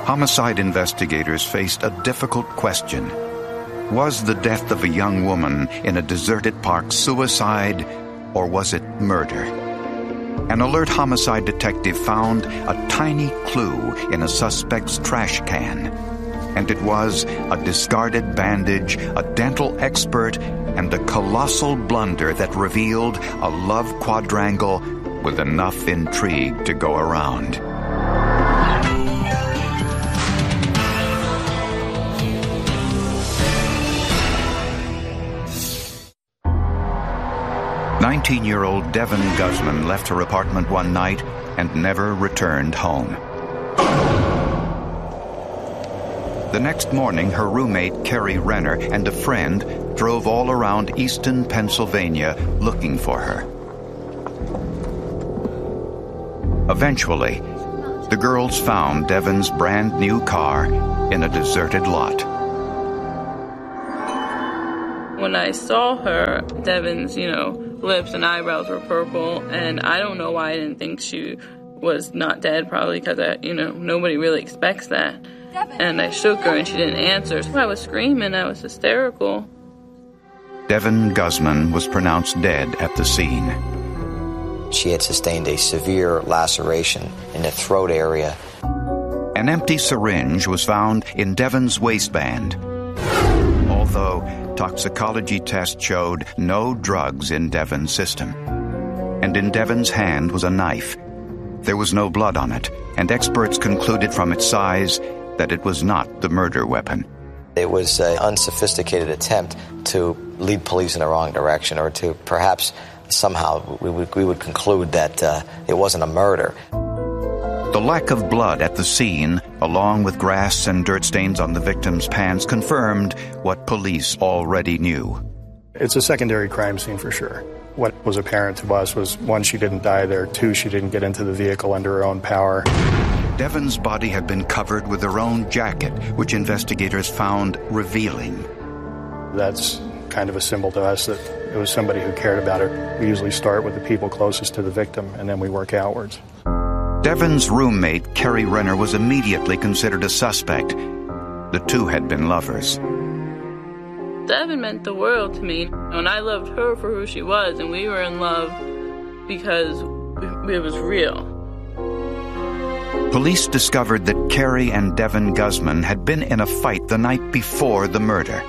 Homicide investigators faced a difficult question. Was the death of a young woman in a deserted park suicide, or was it murder? An alert homicide detective found a tiny clue in a suspect's trash can. And it was a discarded bandage, a dental expert, and a colossal blunder that revealed a love quadrangle with enough intrigue to go around. "19-year-old Devon Guzman left her apartment one night and never returned home. The next morning, her roommate, Carrie Renner, and a friend drove all around Easton, Pennsylvania, looking for her. Eventually, the girls found Devon's brand new car in a deserted lot. When I saw her, Devon's, lips and eyebrows were purple, and I don't know why I didn't think she was not dead, probably because, nobody really expects that. And I shook her and she didn't answer, so I was screaming, I was hysterical. Devon Guzman was pronounced dead at the scene. She had sustained a severe laceration in the throat area. An empty syringe was found in Devon's waistband, although toxicology tests showed no drugs in Devon's system. And in Devon's hand was a knife. There was no blood on it, and experts concluded from its size that it was not the murder weapon. It was an unsophisticated attempt to lead police in the wrong direction, or to perhaps somehow we would conclude that it wasn't a murder. The lack of blood at the scene, along with grass and dirt stains on the victim's pants, confirmed what police already knew. It's a secondary crime scene for sure. What was apparent to us was, one, she didn't die there, two, she didn't get into the vehicle under her own power. Devon's body had been covered with her own jacket, which investigators found revealing. That's kind of a symbol to us that it was somebody who cared about her. We usually start with the people closest to the victim, and then we work outwards. Devon's roommate, Carrie Renner, was immediately considered a suspect. The two had been lovers. Devon meant the world to me, and I loved her for who she was, and we were in love because it was real. Police discovered that Carrie and Devon Guzman had been in a fight the night before the murder.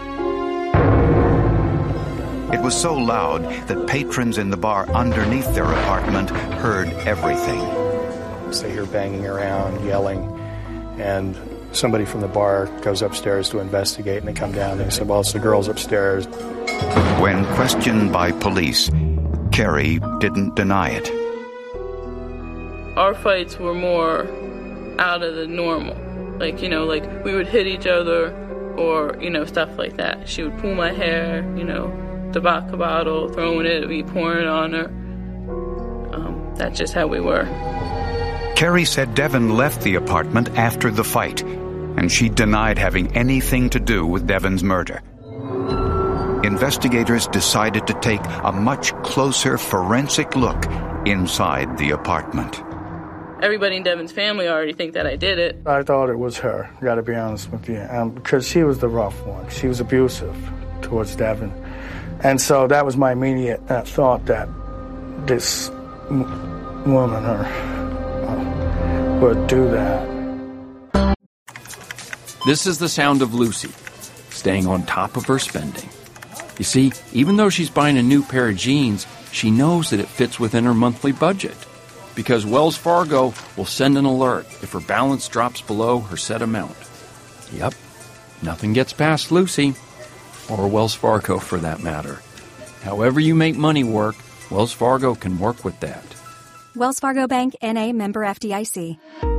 It was so loud that patrons in the bar underneath their apartment heard everything. They hear banging around, yelling, and somebody from the bar goes upstairs to investigate, and they come down and they say, well, it's the girls upstairs. When questioned by police, Carrie didn't deny it. Our fights were more out of the normal. Like we would hit each other or, stuff like that. She would pull my hair, the vodka bottle, throwing it, be pouring on her. That's just how we were. Carrie said Devon left the apartment after the fight, and she denied having anything to do with Devon's murder. Investigators decided to take a much closer forensic look inside the apartment. Everybody in Devon's family already think that I did it. I thought it was her, got to be honest with you, because she was the rough one. She was abusive towards Devon. And so that was my immediate thought, that this woman would do that. This is the sound of Lucy, staying on top of her spending. You see, even though she's buying a new pair of jeans, she knows that it fits within her monthly budget, because Wells Fargo will send an alert if her balance drops below her set amount. Yep, nothing gets past Lucy, or Wells Fargo for that matter. However you make money work, Wells Fargo can work with that. Wells Fargo Bank, N.A., member FDIC.